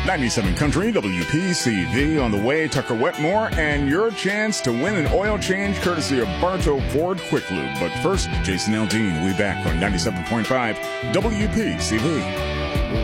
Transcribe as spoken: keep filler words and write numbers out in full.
ninety-seven Country, W P C V on the way, Tucker Wetmore, and your chance to win an oil change courtesy of Bartow Ford Quick Lube. But first, Jason Aldean will be back on ninety-seven point five W P C V.